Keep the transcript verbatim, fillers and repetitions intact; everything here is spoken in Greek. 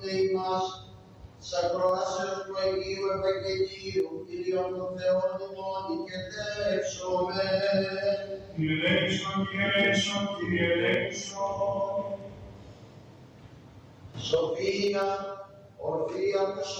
είτε ημάς, της ακροάσεως του Αγίου Ευαγγελίου, Κύριον των Θεών ημών, οικετεύσομαι. Κύριε ελέησον, Κύριε ελέησον, Κύριε ελέησον. Σοφία, ορθία μου